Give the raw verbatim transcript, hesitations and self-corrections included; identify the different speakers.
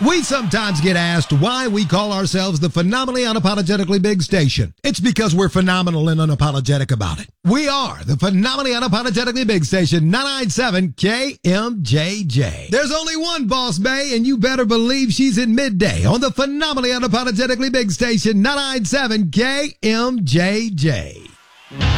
Speaker 1: We sometimes get asked why we call ourselves the Phenomenally Unapologetically Big Station. It's because we're phenomenal and unapologetic about it. We are the Phenomenally Unapologetically Big Station, nine ninety-seven K M J J. There's only one Boss Bae, and you better believe she's in midday on the Phenomenally Unapologetically Big Station, nine ninety-seven K M J J.